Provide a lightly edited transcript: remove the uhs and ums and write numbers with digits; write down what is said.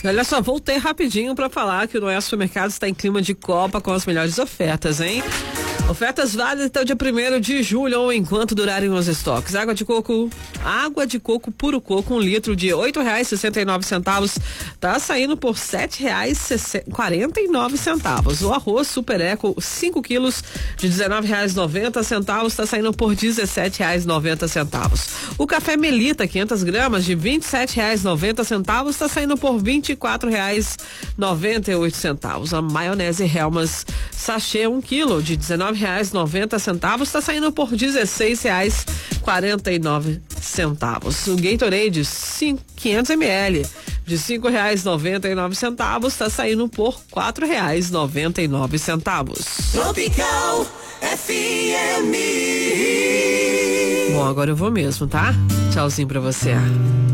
Olha só, voltei rapidinho para falar que o Noé Supermercado está em clima de Copa com as melhores ofertas, hein? Ofertas válidas até o dia 1º de julho ou enquanto durarem os estoques. Água de coco puro coco, 1 litro de R$8,69, tá saindo por R$7,49. O arroz Super Eco, 5 quilos de R$19,90, tá saindo por R$17,90. O café Melita, 500 gramas de R$27,90, tá saindo por R$24,98. A maionese Hellmann's sachê 1 quilo de R$19,90, tá saindo por R$16,49. O Gatorade 500 ml de R$5,99, tá saindo por R$4,99. Tropical FM. Bom, agora eu vou mesmo, tá? Tchauzinho pra você.